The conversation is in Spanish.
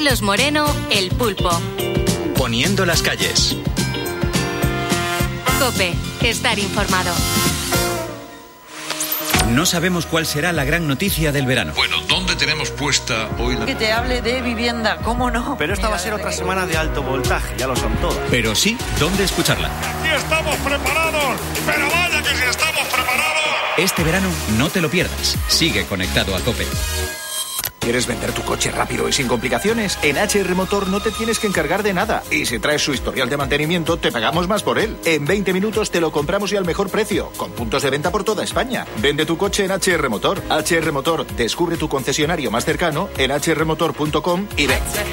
Carlos Moreno, El Pulpo. Poniendo las calles. COPE, estar informado. No sabemos cuál será la gran noticia del verano. Bueno, ¿dónde tenemos puesta hoy la...? Que te hable de vivienda, ¿cómo no? Pero esta va a ser otra semana de alto voltaje, ya lo son todas. Pero sí, ¿dónde escucharla? ¡Aquí estamos preparados! ¡Pero vaya que sí estamos preparados! Este verano no te lo pierdas. Sigue conectado a COPE. ¿Quieres vender tu coche rápido y sin complicaciones? En HR Motor no te tienes que encargar de nada. Y si traes su historial de mantenimiento, te pagamos más por él. En 20 minutos te lo compramos y al mejor precio, con puntos de venta por toda España. Vende tu coche en HR Motor. HR Motor, descubre tu concesionario más cercano en hrmotor.com y ven.